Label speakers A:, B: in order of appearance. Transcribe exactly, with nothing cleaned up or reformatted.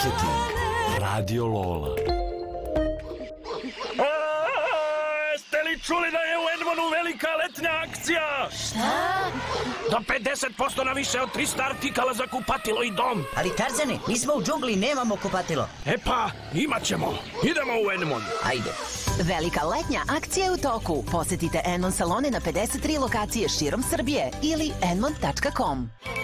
A: Radio Lola.
B: Ste li čuli da je u Edmonu velika letnja akcija?
C: Šta?
B: Do pedeset posto na više od trista artikala za kupatilo i dom.
C: Ali Tarzane, mi smo u džungli, nemamo kupatilo.
B: E pa, imat ćemo. Idemo u Edmon.
C: Ajde.
D: Velika letnja akcija je u toku. Posetite Edmon salone na pedeset tri lokacije širom Srbije ili edmon tačka com.